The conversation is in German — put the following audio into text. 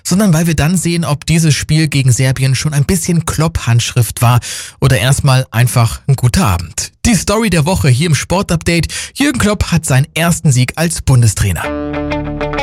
sondern weil wir dann sehen, ob dieses Spiel gegen Serbien schon ein bisschen Klopp-Handschrift war oder erstmal einfach ein guter Abend. Die Story der Woche hier im Sportupdate. Jürgen Klopp hat seinen ersten Sieg als Bundestrainer.